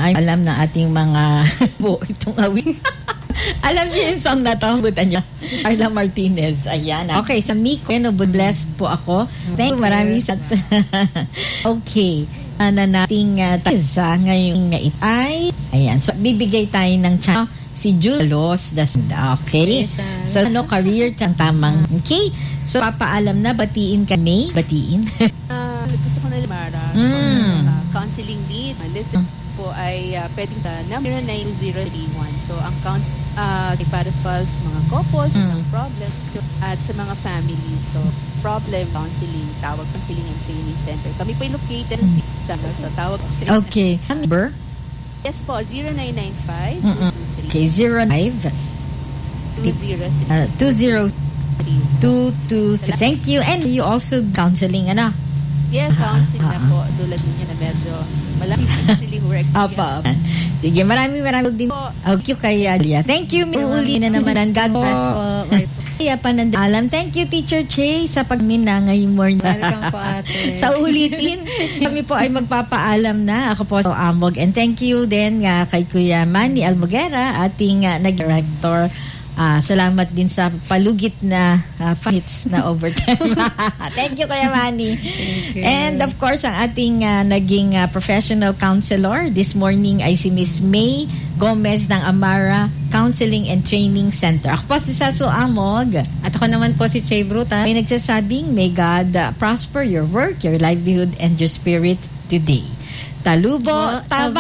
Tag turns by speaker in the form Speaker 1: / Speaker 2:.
Speaker 1: ay alam na ating mga itong awit. Alam niyo yung song na to, butan niyo. Carla Martinez, ayan. Okay, sa Miko, blessed po ako. Thank you, marami sa... Okay, na nating ngayong ay, ayan. So, bibigay tayo ng chance si Julos Dasinda. Okay? So, career ang tamang. Okay? So, papaalam na, batiin ka, May? Batiin?
Speaker 2: Gusto ko na Mara, counseling needs. Listen po ay pwedeng number 9031. So, ang para sa mga couples, mga problems, at sa mga families. So, problem counseling, tawag counseling and training center. Kami po located sa tawag.
Speaker 1: Okay. Number?
Speaker 2: Yes po, 0995
Speaker 1: Okay, 05 203. Thank you. And you also counseling, ano?
Speaker 2: Yes, counseling na po. Tulad niya na medyo malaki counseling works.
Speaker 1: Apa. Sige, marami din. Okay, kaya thank you. Uli na naman. God bless po. Kaya panandalam. Thank you, Teacher Che, sa pagmina ngayong morning.
Speaker 3: Welcome po, ate.
Speaker 1: Sa ulitin, kami po ay magpapaalam na. Ako po sa Amog. And thank you din kay Kuya Manny Almogera, ating nag-director. Salamat din sa palugit na fights na overtime. Thank you, Kuya Manny. And of course, ang ating naging professional counselor this morning ay si Miss May Gomez ng Amara Counseling and Training Center. Ako po si Sasu Amog.
Speaker 3: At ako naman po si Che Bruta.
Speaker 1: May nagsasabing, may God prosper your work, your livelihood, and your spirit today. Talubo, taba!